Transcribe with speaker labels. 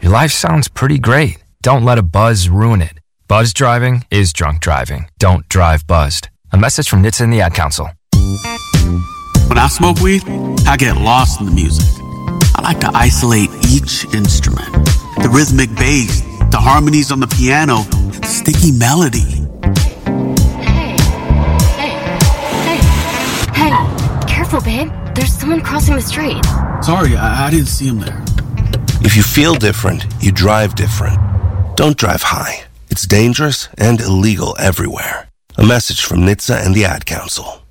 Speaker 1: Your life sounds pretty great. Don't let a buzz ruin it. Buzz driving is drunk driving. Don't drive buzzed. A message from NHTSA and the Ad Council.
Speaker 2: When I smoke weed, I get lost in the music. I like to isolate each instrument. The rhythmic bass, the harmonies on the piano, the sticky melody.
Speaker 3: Hey, careful, babe. There's someone crossing the street.
Speaker 2: Sorry, I didn't see him there.
Speaker 4: If you feel different, you drive different. Don't drive high. It's dangerous and illegal everywhere. A message from NHTSA and the Ad Council.